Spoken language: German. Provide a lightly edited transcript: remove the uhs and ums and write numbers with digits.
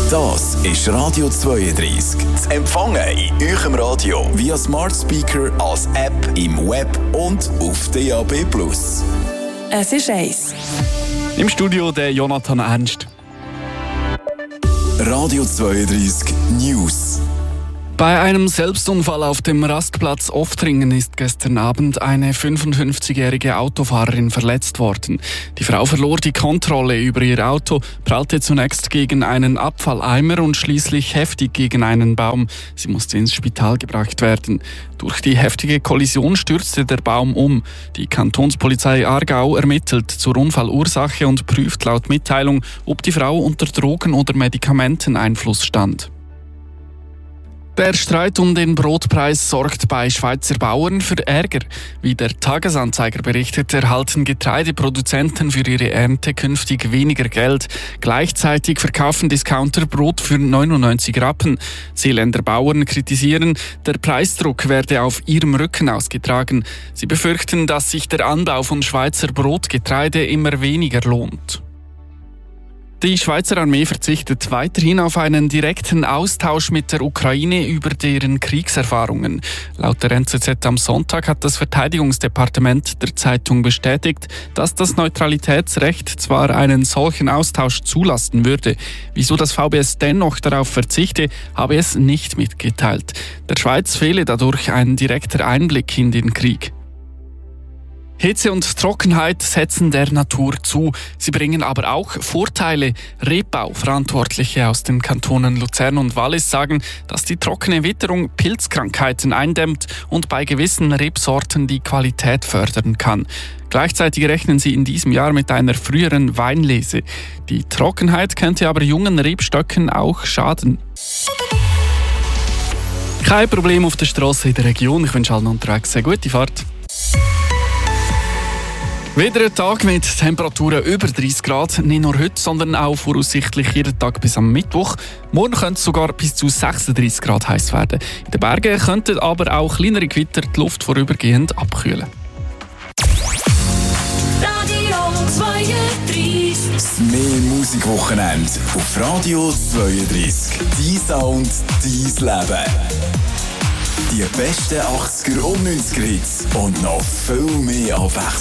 Das ist Radio 32. Zu empfangen in eurem Radio via Smart Speaker, als App, im Web und auf DAB+. Es ist 1. Im Studio der Jonathan Ernst. Radio 32 News. Bei einem Selbstunfall auf dem Rastplatz Oftringen ist gestern Abend eine 55-jährige Autofahrerin verletzt worden. Die Frau verlor die Kontrolle über ihr Auto, prallte zunächst gegen einen Abfalleimer und schließlich heftig gegen einen Baum. Sie musste ins Spital gebracht werden. Durch die heftige Kollision stürzte der Baum um. Die Kantonspolizei Aargau ermittelt zur Unfallursache und prüft laut Mitteilung, ob die Frau unter Drogen- oder Medikamenteneinfluss stand. Der Streit um den Brotpreis sorgt bei Schweizer Bauern für Ärger. Wie der Tagesanzeiger berichtet, erhalten Getreideproduzenten für ihre Ernte künftig weniger Geld. Gleichzeitig verkaufen Discounter Brot für 99 Rappen. Seeländer Bauern kritisieren, der Preisdruck werde auf ihrem Rücken ausgetragen. Sie befürchten, dass sich der Anbau von Schweizer Brotgetreide immer weniger lohnt. Die Schweizer Armee verzichtet weiterhin auf einen direkten Austausch mit der Ukraine über deren Kriegserfahrungen. Laut der NZZ am Sonntag hat das Verteidigungsdepartement der Zeitung bestätigt, dass das Neutralitätsrecht zwar einen solchen Austausch zulassen würde. Wieso das VBS dennoch darauf verzichte, habe es nicht mitgeteilt. Der Schweiz fehle dadurch ein direkter Einblick in den Krieg. Hitze und Trockenheit setzen der Natur zu. Sie bringen aber auch Vorteile. Rebbau-Verantwortliche aus den Kantonen Luzern und Wallis sagen, dass die trockene Witterung Pilzkrankheiten eindämmt und bei gewissen Rebsorten die Qualität fördern kann. Gleichzeitig rechnen sie in diesem Jahr mit einer früheren Weinlese. Die Trockenheit könnte aber jungen Rebstöcken auch schaden. Kein Problem auf der Straße in der Region. Ich wünsche allen unterwegs eine gute Fahrt. Wieder ein Tag mit Temperaturen über 30 Grad, nicht nur heute, sondern auch voraussichtlich jeden Tag bis am Mittwoch. Morgen könnte es sogar bis zu 36 Grad heiß werden. In den Bergen könnten aber auch kleinere Gewitter die Luft vorübergehend abkühlen. Radio 32. Das mehr Musikwochenende auf Radio 32. Dein Sound, dein Leben. Die besten 80er und 90er Hits und noch viel mehr Abwechslung.